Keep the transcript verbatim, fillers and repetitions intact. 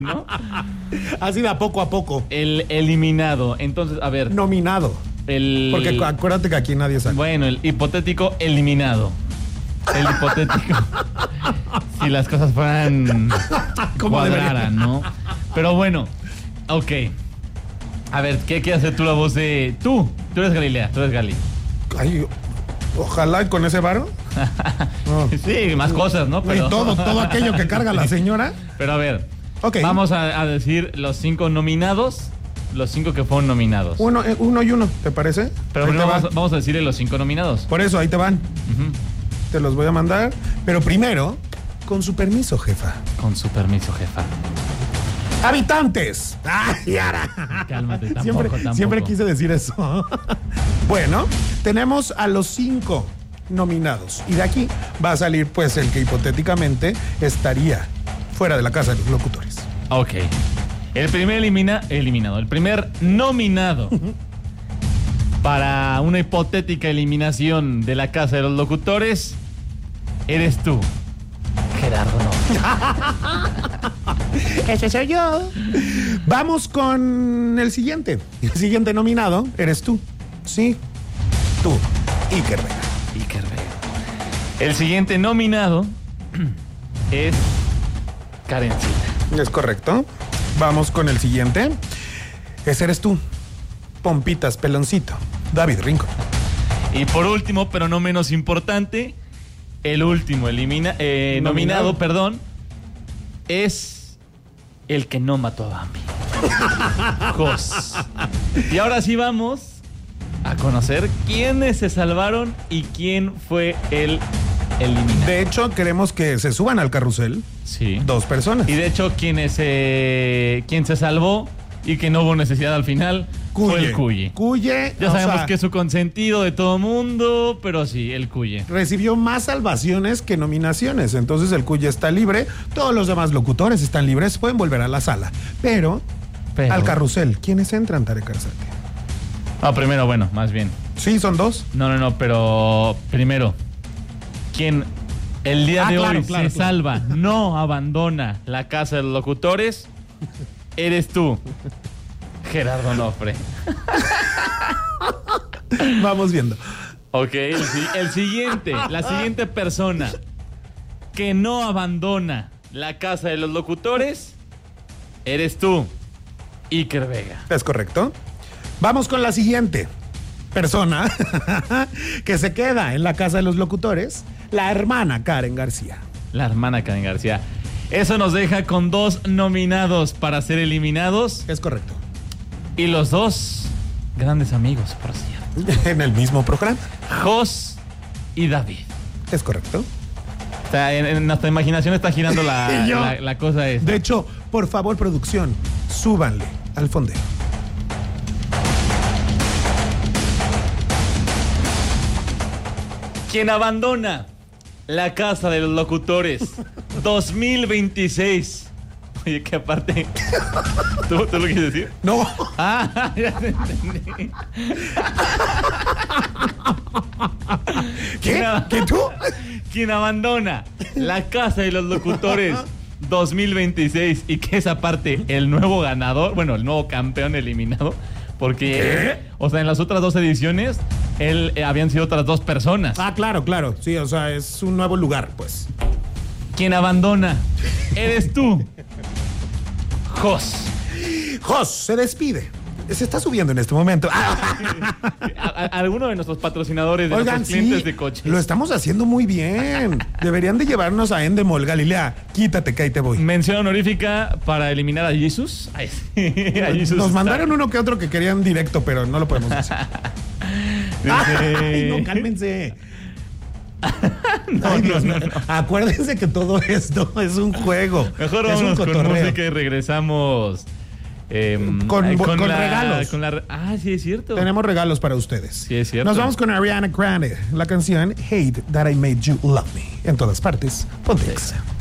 ¿no? Así de a poco a poco. El eliminado. Entonces, a ver. Nominado. El... Porque acuérdate que aquí nadie sabe. Bueno, el hipotético eliminado. El hipotético. Si las cosas fueran cuadraran, ¿no? Pero bueno, ok. A ver, ¿qué quieres hacer tú la voz de... Tú, tú eres Galilea, tú eres Gali. Ay, ojalá con ese varo. No. Sí, más cosas, ¿no? Pero... Y todo, todo aquello que carga la señora. Pero a ver, okay. Vamos a, a decir los cinco nominados, los cinco que fueron nominados. Uno, uno y uno, ¿te parece? Pero primero vamos, vamos a decirle los cinco nominados. Por eso, ahí te van. Uh-huh. Te los voy a mandar. Pero primero, con su permiso, jefa. Con su permiso, jefa. ¡Habitantes! ¡Ay, ahora! Cálmate, tampoco, siempre, tampoco. Siempre quise decir eso. Bueno, tenemos a los cinco nominados. Y de aquí va a salir, pues, el que hipotéticamente estaría fuera de la casa de los locutores. Ok. El primer elimina, eliminado, el primer nominado para una hipotética eliminación de la casa de los locutores eres tú, Gerardo. No. Ese soy yo. Vamos con el siguiente. El siguiente nominado eres tú. Sí, tú, Iker Vega. Iker Vega. El siguiente nominado es Karencita. Es correcto. Vamos con el siguiente. Ese eres tú, Pompitas Peloncito, David Rincón. Y por último, pero no menos importante, el último elimina, eh, nominado, nominado, perdón, es el que no mató a Bambi. Jos. Y ahora sí vamos a conocer quiénes se salvaron y quién fue el eliminado. De hecho, queremos que se suban al carrusel. Sí. Dos personas. Y de hecho, quienes, eh, quien se salvó y que no hubo necesidad al final Cuye. fue el Cuye. Cuye. Ya sabemos sea, que es su consentido de todo mundo, pero sí, el Cuye. Recibió más salvaciones que nominaciones. Entonces el Cuye está libre. Todos los demás locutores están libres. Pueden volver a la sala. Pero, pero... al carrusel, ¿quiénes entran, Tarek Arzate? Ah, primero, bueno, más bien. Sí, son dos. No, no, no, pero primero, ¿quién el día ah, de claro, hoy claro, se claro. salva, no abandona la casa de los locutores? Eres tú, Gerardo Nofre. Vamos viendo. Ok, el, el siguiente, la siguiente persona que no abandona la casa de los locutores, eres tú, Iker Vega. Es correcto. Vamos con la siguiente persona que se queda en la casa de los locutores, la hermana Karen García. La hermana Karen García. Eso nos deja con dos nominados para ser eliminados. Es correcto. Y los dos grandes amigos, por cierto. En el mismo programa. Jos y David. Es correcto. O sea, en, en nuestra imaginación está girando la, la, la cosa esa. De hecho, por favor, producción, súbanle al fondeo. Quien abandona la casa de los locutores dos mil veintiséis. Oye, que aparte... ¿Tú, ¿Tú lo quieres decir? No. Ah, ya te entendí. ¿Qué? Ab- ¿Qué tú? Quien abandona la casa de los locutores dos mil veintiséis y que es aparte el nuevo ganador, bueno, el nuevo campeón eliminado, porque, ¿Qué? o sea, en las otras dos ediciones, él eh, habían sido otras dos personas. Ah, claro, claro. Sí, o sea, es un nuevo lugar, pues. Quien abandona eres tú, Jos. Jos se despide. Se está subiendo en este momento. A- a- Alguno de nuestros patrocinadores, de Oigan, nuestros clientes sí, de coches. lo estamos haciendo muy bien. Deberían de llevarnos a Endemol, Galilea. Quítate que ahí te voy. Mención honorífica para eliminar a Jesus. Ay, sí, a Jesus Nos está. mandaron uno que otro que querían directo, pero no lo podemos decir. Ay, no, cálmense. No, Ay, no, Dios no, mío. no. Acuérdense que todo esto es un juego. Mejor es vámonos un con cotorreo. música y regresamos. eh, Con- ay, con la- regalos. Con la, ah, sí, es cierto. Tenemos regalos para ustedes. Sí, es cierto. Nos vamos con Ariana Grande, la canción Hate That I Made You Love Me. En todas partes, ponte Exa.